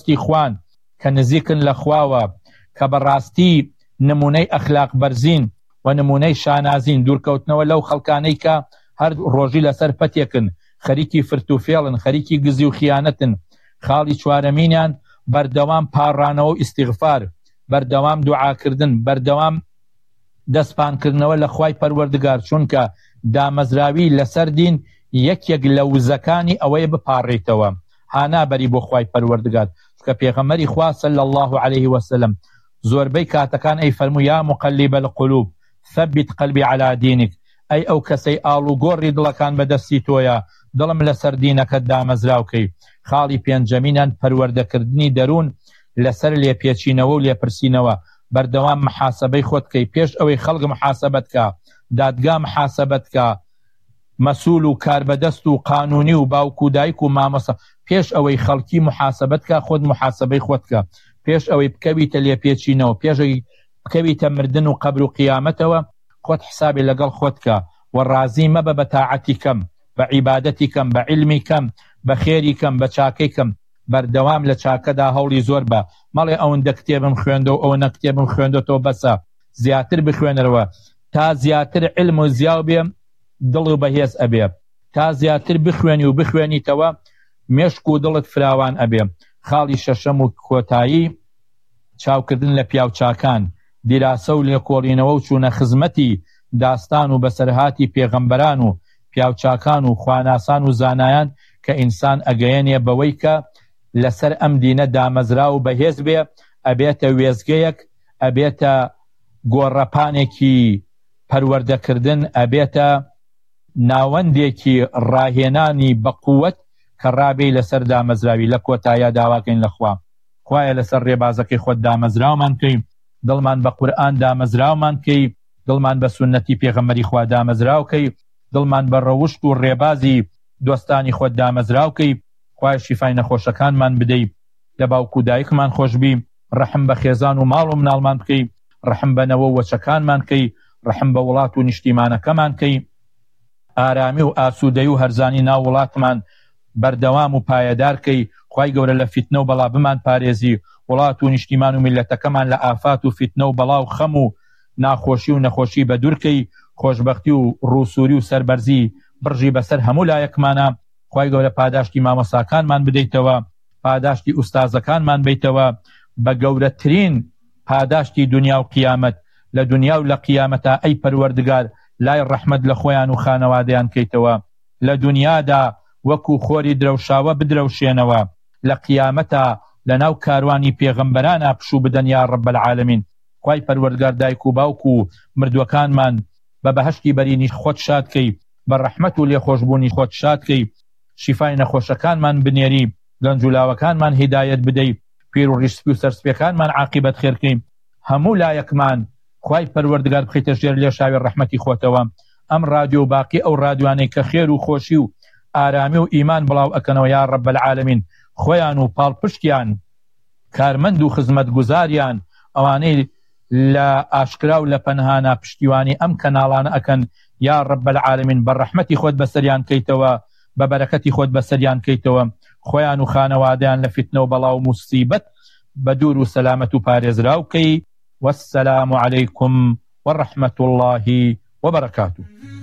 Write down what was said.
دۆستی خوان کە نزیکن لە خواوە کە بەڕاستی نمونەی ئەخلاق بەرزین و نمونەی شانازین دوورکەوتنەوە لەو خەڵکانەی کە هەر ڕۆژی لەسەر پەتێکن خەریکی فرتوفێڵن خەریکی گزی و خیانەتن خاڵی چوارەمینیان بەردەوام پاڕانەوە و ئیستیغفار بەردەوام دوعاکردن بەردەوام دەستپانکردنەوە لە خوای پەروەردگار چونکە دامەزراوی لەسەر دین یەکێک لە وزەکانی ئەوەیە بپاڕێتەوە هانابەری بۆ خوای پەروەردگار کە پێغەمبەری خوا صلی الله عليه وسلم زۆربەی کاتەکان ئەی فەرموو یا مقلب القلوب ثبت قلبي على دينك ئەی ئەو کەسەی ئاڵوگۆڕی دڵەکان بەدەستی تۆیە دڵم لەسەر دینەکەت دامەزراوکەی خاڵی پێنجەمینان پەروەردەکردنی دەروون لەسەر لێپێچینەوە و لێپرسینەوە بەردەوام محاسبەی خۆتکەی پێش ئەوەی خەڵک محاسبەتکە دادگا محاسبەتکە مەسول و کاربەدەست و قانونی و باوک و دایک و مامۆستا پێش ئەوەی خەڵکی محاسبەتکە خۆت محاسبەی خۆتکە پێش ئەوەی بکەویتە لێپێچینەوە پێش ئەوەی بکەویتە مردن و قەبر و قیامەتەوە خۆت حسابی لەگەڵ خۆتکە و ڕازی مەبە بە تاعەتی کەم بە عیبادەتی کەم بە عیلمی کەم بە خێری کەم بە چاکەی کەم بەردەوام لە چاکەدا هەوڵی زۆر بە مەڵێ ئەوەندە کتێبم خوێندەوە ئەوەنە کتێبم خوێندەوە بەسە زیاتر بخوێنەرەوە تا زیاتر علم و زیاو بێ دڵ و بەهێز ئەبێ تا زیاتر بخوێنی و بخوێنیتەوە مێشک و دڵت فراوان ئەبێ خاڵی شەشەم و کۆتایی چاوکردن لە پیاوچاکان دیراسە و لێکۆڵینەوە و چوونە خزمەتی داستان و بەسەرهاتی پێغەمبەران و پیاوچاکان و خواناسان و زانایان کە ئینسان ئەگەیەنێ بەوەی کە لەسەر ئەم دینە دامەزرا و بەهێز بێ ئەبێتە وێزگەیەک ئەبێتە گۆڕەپانێکی پەروەردەکردن ئەبێتە ناوەندێکی ڕاهێنانی بەقووەت کە ڕابێ لەسەر دامەزراوی لە کۆتایە داواکەین لەخوا خوایە لەسەر ڕێبازەکەی خۆت دامەزراومان کەی دڵمان بە قورئان دامەزراومان کەی دڵمان بە سونەتی پێغەمبەری خوا دامەزراوکەی دڵمان بە ڕەوشت و ڕێبازی دۆستانی خۆت دامەزراوکەی خوای شیفای نەخۆشەکانمان بدەی لە باوکو دایکمان خۆشبی ڕەحم بە خێزان و ماڵ و مناڵمان بکەی ڕەحم بەنەوە وەچەکانمان کەی ڕەحم بە وڵات و نیشتیمانەکەمان کەی ئارامی و ئاسوودەی و هەرزانی ناو وڵاتمان بەردەوام و پایەدار کەی خوای گەورە لە فیتنە و بەڵا بمان پارێزی وڵات و نیشتیمان و میلەتەکەمان لە ئافات و فیتنە و بەڵا و خەم و ناخۆشی و نەخۆشی بە دوورکەی خۆشبەختی و ڕووسوری و سەربەرزی بڕژی بەسەر هەموو لایەکمانە خوای گەورە پاداشتی مامۆساکانمان بدەیتەوە پاداشتی ئوستازەکانمان بیتەوە بە گەورەترین پاداشتی دنیا و قیامەت لە دنیا و لە قیامەتە ئەی پەروەردگار لای ڕەحمەت لە خۆیان و خانەوادەیان کەیتەوە لە دنیادا وەکو خۆری درەوشاوە بدرەوشێنەوە لە قیامەتە لەناو کاروانی پێغەمبەرانە پشوو بدەن یا ڕەب العالەمین خوای پەروەردگار دایک و باوک و مردووەکانمان بە بەهەشتی بەرینی خۆت شادکەی بە ڕەحمەت و لێخۆشبوونی خۆت شادکەی شیفای نەخۆشەکانمان بنێری گەنج و لاوەکانمان هیدایەت بدەی پیر و ڕیشسپی و سەرسپێکانمان عاقبەت خێرکەی هەموو لایەکمان خوای پەروەردگار بخەیتە ژێر لێشاوی ڕەحمەتی خۆتەوە ئەم رادیۆ و باقی ئەو رادیوانەی کە خێر و خۆشی و ئارامی و ئیمان بڵاو ئەکەنەوە یا ڕەب العالەمین خۆیان و پاڵپشتیان کارمەند و خزمەت گوزاریان ئەوانەی لە ئاشکرا و لە پەنهانە پشتیوانی ئەم کەناڵانە ئەکەن یا ڕەب العالەمین بە ڕەحمەتی خۆت بەسەریان کەیتەوە بە بەرەکەتی خۆت بەسەریان کەیتەوە خۆیان و خانەوادیان لە فیتنە و بەڵاو موسیبەت بە دوور و سەلامەت و پارێزراوکەی والسلام عليكم ورحمة الله وبركاته.